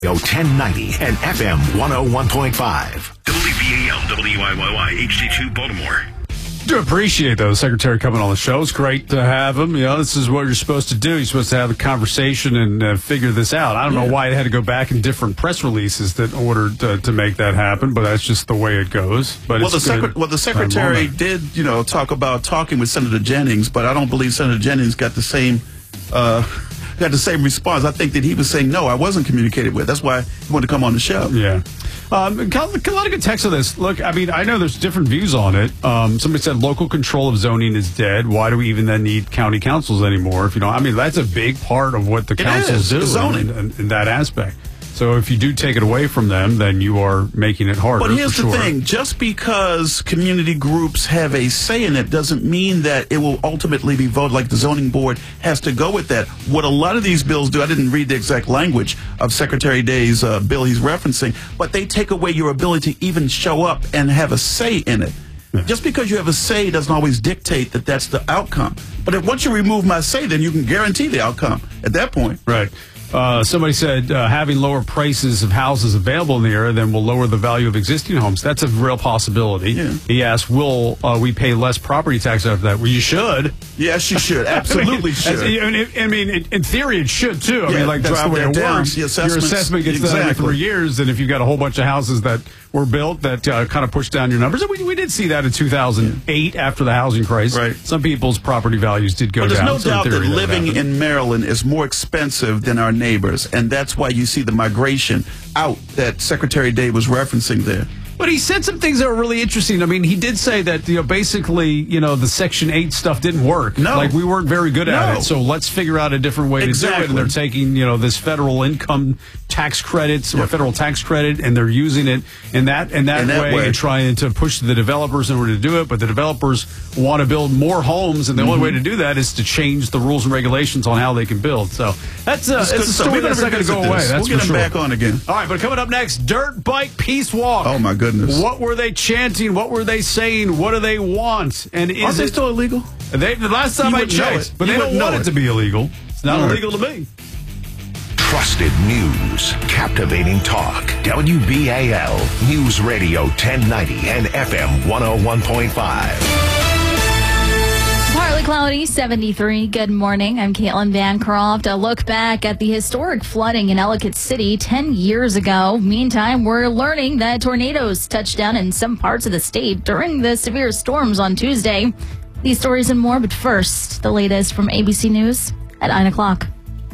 1090 and FM 101.5. WBAL, WIYY, HD2 Baltimore. Do appreciate those Secretary coming on the show. It's great to have him. You know, this is what you're supposed to do. You're supposed to have a conversation and figure this out. I don't know why it had to go back in different press releases that ordered to make that happen, but that's just the way it goes. But the Secretary did, talk about talking with Senator Jennings, but I don't believe Senator Jennings got the same response. I think that he was saying, no, I wasn't communicated with. That's why he wanted to come on the show. Yeah. A lot of good text on this. Look, I mean, I know there's different views on it. Somebody said local control of zoning is dead. Why do we even then need county councils anymore? That's a big part of what the councils do in that aspect. So if you do take it away from them, then you are making it harder. But here's the thing. Just because community groups have a say in it doesn't mean that it will ultimately be voted. Like the zoning board has to go with that. What a lot of these bills do, I didn't read the exact language of Secretary Day's bill he's referencing, but they take away your ability to even show up and have a say in it. Yeah. Just because you have a say doesn't always dictate that that's the outcome. But once you remove my say, then you can guarantee the outcome at that point. Right. Somebody said having lower prices of houses available in the area then will lower the value of existing homes. That's a real possibility. Yeah. He asked, will we pay less property tax after that? Well, you should. Yes, you should. Absolutely should. In theory, it should, too. That's the way it works. Your assessment gets done every 3 years, and if you've got a whole bunch of houses that were built that kind of pushed down your numbers. And we did see that in 2008 after the housing crisis. Right. Some people's property values did go down. There's no doubt that living in Maryland is more expensive than our neighbors, and that's why you see the migration out that Secretary Day was referencing there. But he said some things that were really interesting. I mean, he did say that, basically, the Section 8 stuff didn't work. No. Like, we weren't very good at it. So let's figure out a different way to do it. And they're taking, this federal income tax credits or federal tax credit, and they're using it in that way and trying to push the developers in order to do it. But the developers want to build more homes, and the only way to do that is to change the rules and regulations on how they can build. So that's a story that's not going to go away. That's we'll get him back on again. All right, but coming up next, Dirt Bike Peace Walk. Oh, my goodness. What were they chanting? What were they saying? What do they want? And Aren't they still illegal? The last time I checked, but they don't want it to be illegal. It's not illegal to me. Trusted news, captivating talk. WBAL News Radio 1090 and FM 101.5. Partly cloudy, 73. Good morning. I'm Caitlin Bancroft. A look back at the historic flooding in Ellicott City 10 years ago. Meantime, we're learning that tornadoes touched down in some parts of the state during the severe storms on Tuesday. These stories and more, but first, the latest from ABC News at 9 o'clock.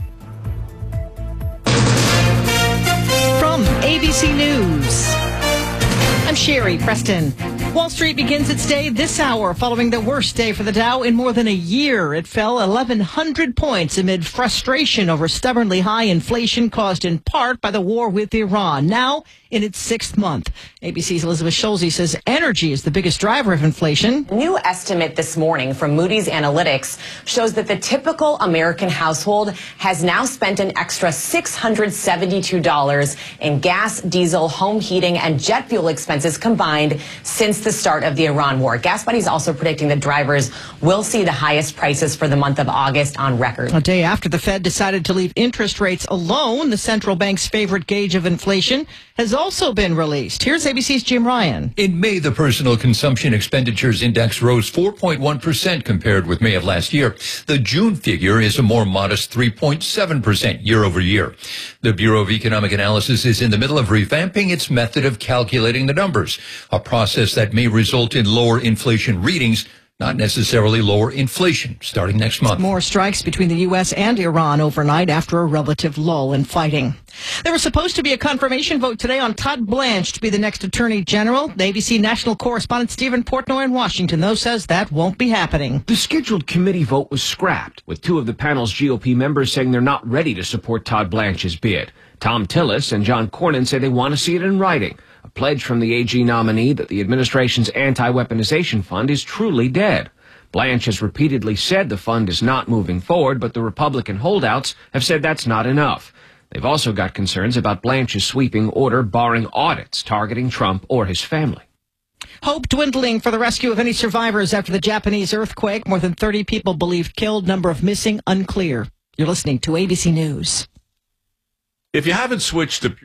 From ABC News, I'm Sherry Preston. Wall Street begins its day this hour following the worst day for the Dow in more than a year. It fell 1,100 points amid frustration over stubbornly high inflation caused in part by the war with Iran. Now in its sixth month. ABC's Elizabeth Schulze says energy is the biggest driver of inflation. A new estimate this morning from Moody's Analytics shows that the typical American household has now spent an extra $672 in gas, diesel, home heating, and jet fuel expenses combined since the start of the Iran war. Gas Buddy's also predicting that drivers will see the highest prices for the month of August on record. A day after the Fed decided to leave interest rates alone, the central bank's favorite gauge of inflation has also been released. Here's ABC's Jim Ryan. In May, the Personal Consumption Expenditures Index rose 4.1% compared with May of last year. The June figure is a more modest 3.7% year over year. The Bureau of Economic Analysis is in the middle of revamping its method of calculating the numbers, a process that may result in lower inflation readings, not necessarily lower inflation, starting next month. More strikes between the U.S. and Iran overnight after a relative lull in fighting. There was supposed to be a confirmation vote today on Todd Blanche to be the next Attorney General. The ABC national correspondent Stephen Portnoy in Washington, though, says that won't be happening. The scheduled committee vote was scrapped, with two of the panel's GOP members saying they're not ready to support Todd Blanche's bid. Tom Tillis and John Cornyn say they want to see it in writing. A pledge from the AG nominee that the administration's anti-weaponization fund is truly dead. Blanche has repeatedly said the fund is not moving forward, but the Republican holdouts have said that's not enough. They've also got concerns about Blanche's sweeping order barring audits targeting Trump or his family. Hope dwindling for the rescue of any survivors after the Japanese earthquake. More than 30 people believed killed, number of missing unclear. You're listening to ABC News. If you haven't switched to